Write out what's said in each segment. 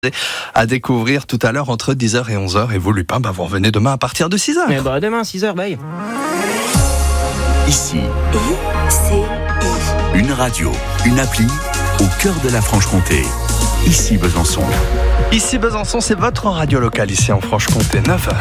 à découvrir tout à l'heure entre 10h et 11h. Et vous, Lupin, vous revenez demain à partir de 6h. Demain, 6h, bye. Ici, une radio, une appli au cœur de la Franche-Comté. Ici Besançon. Ici Besançon, c'est votre radio locale ici en Franche-Comté, 9h.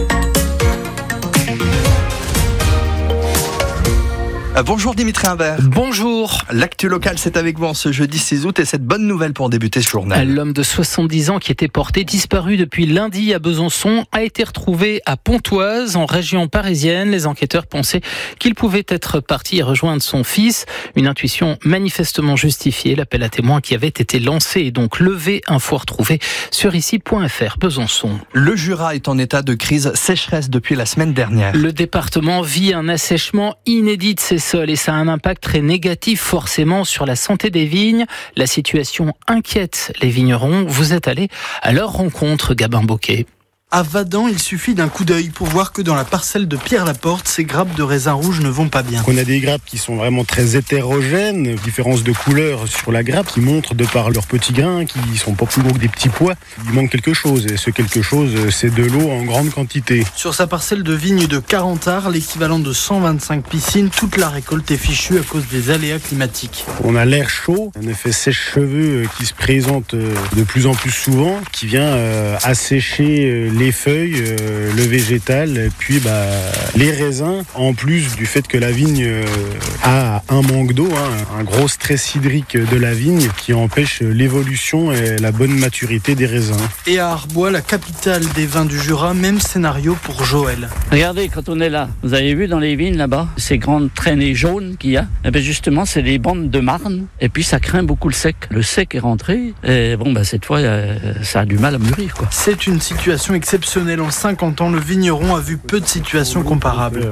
Bonjour Dimitri Imbert. Bonjour. L'actu locale, c'est avec vous en ce jeudi 6 août et cette bonne nouvelle pour débuter ce journal. L'homme de 70 ans qui était porté disparu depuis lundi à Besançon a été retrouvé à Pontoise, en région parisienne. Les enquêteurs pensaient qu'il pouvait être parti rejoindre son fils. Une intuition manifestement justifiée. L'appel à témoins qui avait été lancé et donc levé, info retrouvée sur ici.fr Besançon. Le Jura est en état de crise sécheresse depuis la semaine dernière. Le département vit un assèchement inédit de ses sols et ça a un impact très négatif forcément sur la santé des vignes. La situation inquiète les vignerons. Vous êtes allé à leur rencontre, Gabin Bocquet. À Vadan, il suffit d'un coup d'œil pour voir que dans la parcelle de Pierre Laporte, ces grappes de raisin rouge ne vont pas bien. On a des grappes qui sont vraiment très hétérogènes, différence de couleur sur la grappe qui montrent de par leurs petits grains, qui sont pas plus gros que des petits pois. Il manque quelque chose et ce quelque chose, c'est de l'eau en grande quantité. Sur sa parcelle de vigne de 40 arts, l'équivalent de 125 piscines, toute la récolte est fichue à cause des aléas climatiques. On a l'air chaud, un effet sèche-cheveux qui se présente de plus en plus souvent, qui vient assécher les feuilles, le végétal, et puis les raisins, en plus du fait que la vigne a un manque d'eau, un gros stress hydrique de la vigne qui empêche l'évolution et la bonne maturité des raisins. Et à Arbois, la capitale des vins du Jura, même scénario pour Joël. Regardez, quand on est là, vous avez vu dans les vignes là-bas, ces grandes traînées jaunes qu'il y a, et bien justement c'est les bandes de marne, et puis ça craint beaucoup le sec. Le sec est rentré, et cette fois ça a du mal à mûrir, quoi. C'est une situation exceptionnelle. En 50 ans, le vigneron a vu peu de situations comparables.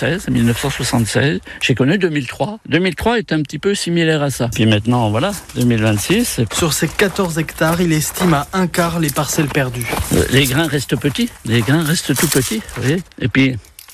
1976, j'ai connu 2003. 2003 est un petit peu similaire à ça. Puis maintenant, 2026. Sur ces 14 hectares, il estime à un quart les parcelles perdues. Les grains restent petits, les grains restent tout petits, vous voyez. Et puis,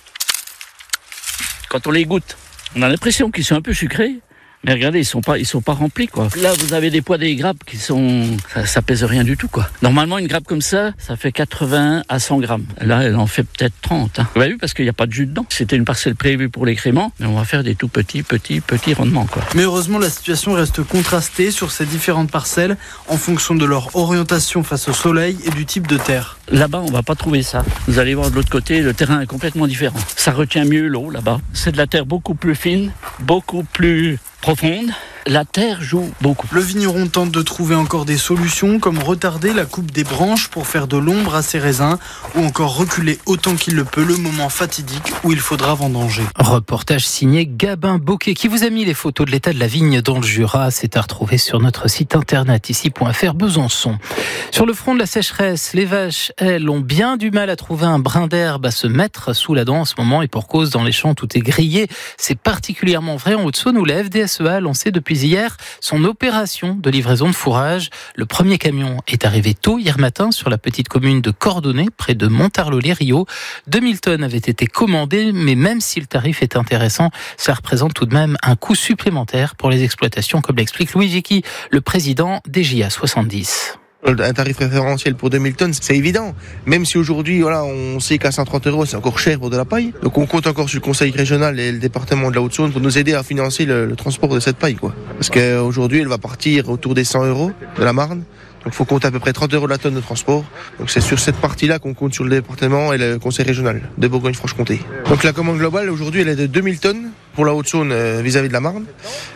quand on les goûte, on a l'impression qu'ils sont un peu sucrés. Mais regardez, ils sont pas remplis, quoi. Là, vous avez des poids des grappes qui sont, ça pèse rien du tout, quoi. Normalement, une grappe comme ça fait 80 à 100 grammes. Là, elle en fait peut-être 30. Vous avez vu, parce qu'il n'y a pas de jus dedans. C'était une parcelle prévue pour les créments, mais on va faire des tout petits rendements, quoi. Mais heureusement, la situation reste contrastée sur ces différentes parcelles en fonction de leur orientation face au soleil et du type de terre. Là-bas, on va pas trouver ça. Vous allez voir de l'autre côté, le terrain est complètement différent. Ça retient mieux l'eau, là-bas. C'est de la terre beaucoup plus fine, beaucoup plus profonde. La terre joue beaucoup. Le vigneron tente de trouver encore des solutions comme retarder la coupe des branches pour faire de l'ombre à ses raisins ou encore reculer autant qu'il le peut le moment fatidique où il faudra vendanger. Reportage signé Gabin Bocquet qui vous a mis les photos de l'état de la vigne dans le Jura. C'est à retrouver sur notre site internet ici.fr Besançon. Sur le front de la sécheresse, les vaches, elles, ont bien du mal à trouver un brin d'herbe à se mettre sous la dent en ce moment et pour cause, dans les champs, tout est grillé. C'est particulièrement vrai en Haute-Saône où la FDSEA a lancé depuis hier son opération de livraison de fourrage. Le premier camion est arrivé tôt hier matin sur la petite commune de Cordonnet, près de Montarlot-les-Rio. 2000 tonnes avaient été commandées, mais même si le tarif est intéressant, ça représente tout de même un coût supplémentaire pour les exploitations, comme l'explique Louis Vicky, le président des JA 70. Un tarif préférentiel pour 2000 tonnes, c'est évident. Même si aujourd'hui, on sait qu'à 130 €, c'est encore cher pour de la paille. Donc on compte encore sur le conseil régional et le département de la Haute-Saône pour nous aider à financer le transport de cette paille, quoi. Parce qu'aujourd'hui, elle va partir autour des 100 € de la Marne. Donc il faut compter à peu près 30 € la tonne de transport. Donc c'est sur cette partie-là qu'on compte sur le département et le conseil régional de Bourgogne-Franche-Comté. Donc la commande globale, aujourd'hui, elle est de 2000 tonnes pour la Haute-Saône vis-à-vis de la Marne.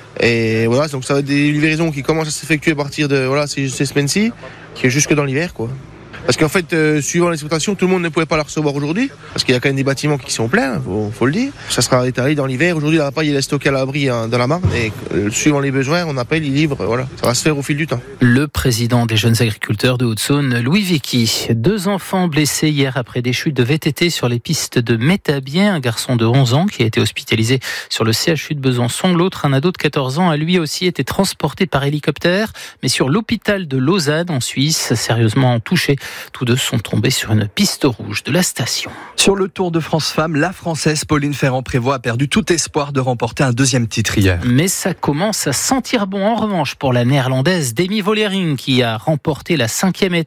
Et voilà, donc ça va être des livraisons qui commencent à s'effectuer à partir de ces semaines-ci, qui est jusque dans l'hiver, quoi. Parce qu'en fait, suivant l'exploitation, tout le monde ne pouvait pas la recevoir aujourd'hui, parce qu'il y a quand même des bâtiments qui sont pleins, faut le dire. Ça sera étalé dans l'hiver. Aujourd'hui, la paille, elle est stockée à l'abri dans la Marne, et suivant les besoins, on appelle, ils livrent, voilà. Ça va se faire au fil du temps. Le président des jeunes agriculteurs de Haute-Saône, Louis Vicky. 2 enfants blessés hier après des chutes de VTT sur les pistes de Métabier. Un garçon de 11 ans qui a été hospitalisé sur le CHU de Besançon. L'autre, un ado de 14 ans, a lui aussi été transporté par hélicoptère, mais sur l'hôpital de Lausanne, en Suisse, sérieusement touché. Tous deux sont tombés sur une piste rouge de la station. Sur le Tour de France Femmes, la Française Pauline Ferrand-Prévot a perdu tout espoir de remporter un 2e titre hier. Mais ça commence à sentir bon en revanche pour la Néerlandaise Demi Vollering qui a remporté la 5e étape